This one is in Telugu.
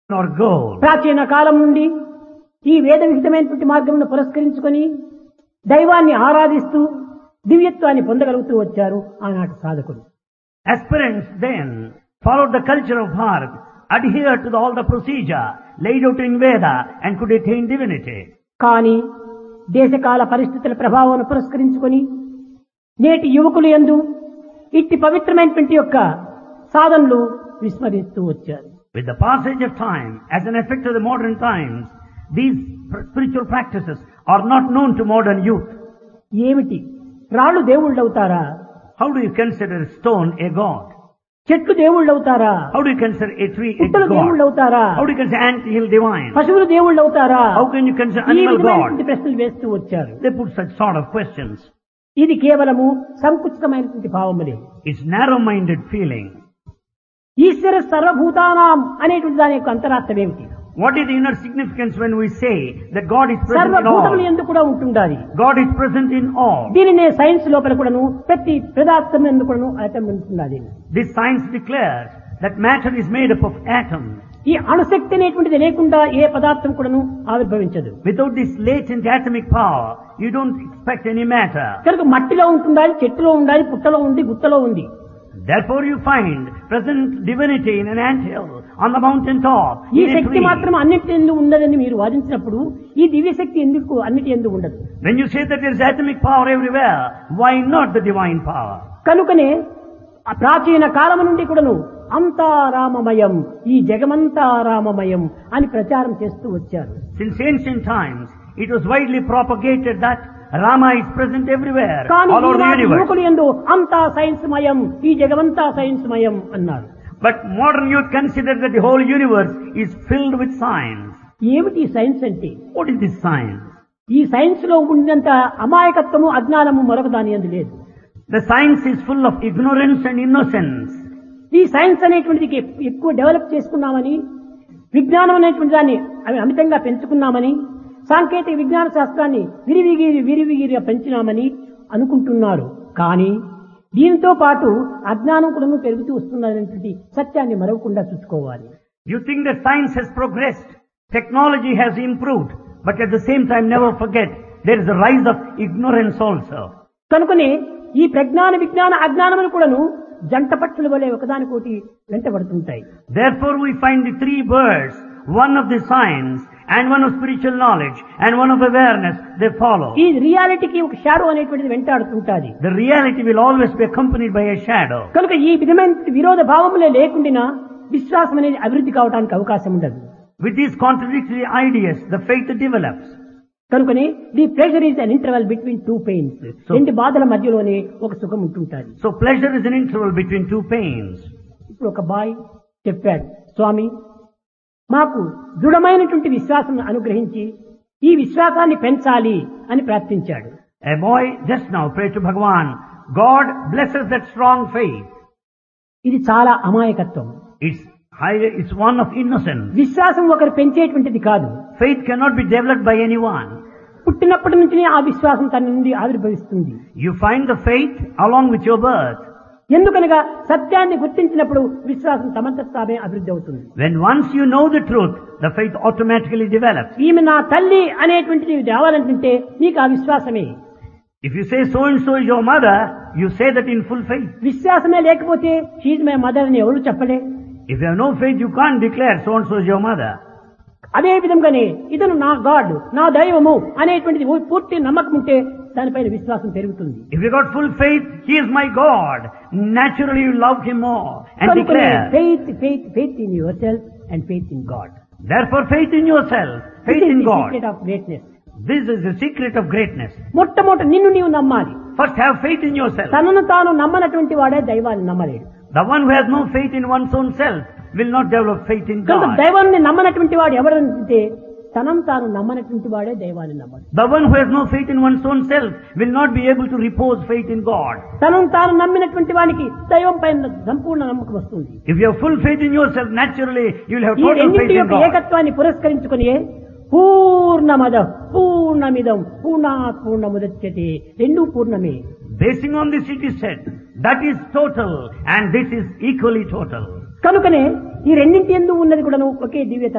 or gold. ప్రాచీన కాలం నుండి ఈ వేద విహితమైనటువంటి మార్గమును పురస్కరించుకొని దైవాన్ని ఆరాధిస్తూ దివ్యత్వాన్ని పొందగలుగుతూ వచ్చారు ఆనాటి సాధకులు. Aspirants then followed the culture of heart, adhered to all the procedure laid out in Veda and could attain divinity. కానీ దేశకాల పరిస్థితుల ప్రభావాన్ని పురస్కరించుకొని నేటి యువకులు యందు ఇట్టి పవిత్రమైనటువంటి యొక్క సాధనలు విస్మరిస్తూ వచ్చారు. With the passage of time, as an effect of the modern times, these spiritual practices are not known to modern youth. ఏమిటి రాళ్ళు దేవుళ్ళు అవుతారా? How do you consider stone a god? చెట్లు దేవుళ్ళు అవుతారా? How do you consider a tree a పుట్టలు దేవుళ్ళు god? అవుతారా? How do you consider anthill divine? పశువులు దేవుళ్ళు అవుతారా? How can you consider ఈ animal విధమైనటువంటి god? ప్రశ్నలు వేస్తూ వచ్చారు. They put such sort of questions. ఇది కేవలము సంకుచితమైనటువంటి భావములే. It's narrow-minded feeling. ఈశ్వర సర్వభూతానాం అనేటువంటి దాని యొక్క అంతరార్థం ఏమిటి? What is the inner significance when we say that God is present in సర్వభూతములు all? ఎందుకు కూడా ఉంటుండాలి. God is present in all. దీనినే సైన్స్ లోపల కూడాను ప్రతి పదార్థం ఎందుకు కూడాను అటం ఉంటున్నది. This science declares that matter is made up of atoms. ఈ అణుశక్తి అనేటువంటిది లేకుండా ఏ పదార్థం కూడాను ఆవిర్భవించదు. Without this latent atomic power, you don't expect any matter. కనుక మట్టిలో ఉంటుండాలి, చెట్టులో ఉండాలి, పుట్టలో ఉంది, గుత్తలో ఉంది. Therefore you find present divinity in an anthill, on the mountain top, ఈ in a శక్తి tree. మాత్రం అన్నిటి ఎందు ఉన్నదని మీరు వాదించినప్పుడు ఈ దివ్య శక్తి ఎందుకు అన్నిటి ఎందు ఉండదు? When you say that there is atomic power everywhere, why not the divine power? కనుకనే ఆ ప్రాచీన కాలం నుండి కూడాను అంతా రామమయం, ఈ జగమంతా రామమయం అని ప్రచారం చేస్తూ వచ్చారు. Since ancient times, it was widely propagated that Rama is present everywhere, కానీ all over the ఈనాటి universe. యువకులు యందు అంతా సైన్స్ మయం, ఈ జగమంతా సైన్స్ మయం అన్నారు. But modern youth consider that the whole universe is filled with science. ఏమిటి సైన్స్ అంటే? What is this science? ఈ సైన్స్ లో ఉన్నంత అమాయకత్వము అజ్ఞానము మరొక దాని యందు లేదు. The science is full of ignorance and innocence. ఈ సైన్స్ అనేటువంటిది ఎక్కువ డెవలప్ చేసుకున్నామని, విజ్ఞానం అనేటువంటి దాన్ని అమితంగా పెంచుకున్నామని, సాంకేతిక విజ్ఞాన శాస్త్రాన్ని విరివిగిరిగా పెంచినామని అనుకుంటున్నారు. కానీ దీంతో పాటు అజ్ఞానం కూడా పెరుగుతూ వస్తున్నటువంటి సత్యాన్ని మరవకుండా చూసుకోవాలి. You think that science has progressed, technology has improved, but at the same time never forget there is a rise of ignorance also. కనుకనే ఈ ప్రజ్ఞాన విజ్ఞాన అజ్ఞానములు కూడాను జంట పక్షుల వలె ఒకదానికోటి వెంటబడుతుంటాయి. Therefore we find the three birds, one of the science and one of spiritual knowledge and one of awareness, they follow. ఈ రియాలిటీకి ఒక షాడో అనేటువంటిది వెంటాడుతుంటాది. The reality will always be accompanied by a shadow. కనుక ఈ విధమైన విరోధ భావములే లేకుండా విశ్వాసం అనేది అభివృద్ధి కావడానికి అవకాశం ఉండదు. With these contradictory ideas, the faith develops. కనుకనే the pleasure is an interval between two pains. రెండు బాధల మధ్యలోనే ఒక సుఖం ఉంటుంటుంది. So pleasure is an interval between two pains. ఇప్పుడు ఒక బాయ్ చెప్పాడు, స్వామి మాకు దృఢమైనటువంటి విశ్వాసం అనుగ్రహించి ఈ విశ్వాసాన్ని పెంచాలి అని ప్రార్థించాడు. A boy just now prayed to Bhagavan, God blesses that strong faith. ఇది చాలా అమాయకత్వం. It's one of innocence. విశ్వాసం ఒకరు పెంచేటువంటిది కాదు. Faith cannot be developed by anyone. పుట్టినప్పటి నుంచి ఆ విశ్వాసం తన నుండి ఆవిర్భవిస్తుంది. You find the faith along with your birth. ఎందుకనగా సత్యాన్ని గుర్తించినప్పుడు విశ్వాసం తమంతట తామే అభివృద్ధి అవుతుంది. When once you know the truth, the faith automatically develops. ఈమె నా తల్లి అనేటువంటిది రావాలంటే నీకు ఆ విశ్వాసమే. If you say so and so is your mother, you say that in full faith. విశ్వాసమే లేకపోతే షీ ఈజ్ మై మదర్ అని ఎవరు చెప్పలే. If you have no faith, you can't declare so and so is your mother. అదే విధంగానే ఇతను నా గాడ్, నా దైవము అనేటువంటిది పూర్తి నమ్మకం ఉంటే దానిపైన విశ్వాసం పెరుగుతుంది. If you got full faith, he is my God. Naturally you love him more and declare. Faith in yourself and faith in God. Therefore faith in yourself, faith in God. This is the secret of greatness. This is the secret of greatness. మొట్టమొదట నిన్ను నీవు నమ్మాలి. First have faith in yourself. తనను తాను నమ్మనటువంటి వాడే దైవాన్ని నమ్మలేడు. The one who has no faith in one's own self will not develop faith in కనుక God. దైవాన్ని నమ్మనటువంటి వాడు ఎవరంటే తనను తాను నమ్మనటువంటి వాడే దైవాన్ని నమ్మడు. The one who has no faith in one's own self will not be able to repose faith in God. తనను తాను నమ్మినటువంటి వానికి దైవం పైన సంపూర్ణ నమ్మకం వస్తుంది. If you have full faith in yourself, naturally you will have ఈ total faith రెండింటి in యొక్క God. ఏకత్వాన్ని పురస్కరించుకొని పూర్ణమద పూర్ణమిదం పూర్ణాత్ పూర్ణముదచ్యతే రెండు పూర్ణమే. Basing on this it is said, that is total and this is equally total. కనుకనే ఈ రెండింటి యందు ఉన్నది కూడాను ఒకే దివ్యత.